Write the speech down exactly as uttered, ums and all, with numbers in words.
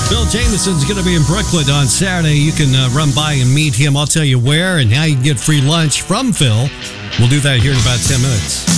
Phil Jameson's going to be in Brooklyn on Saturday. You can uh, run by and meet him. I'll tell you where and how you can get free lunch from Phil. We'll do that here in about ten minutes.